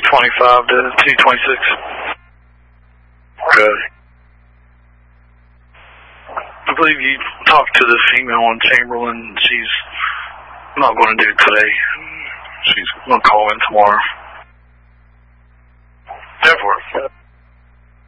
225 to 226. Okay. I believe you talked to the female in Chamberlain. She's not going to do it today. She's going to call in tomorrow. 10-4.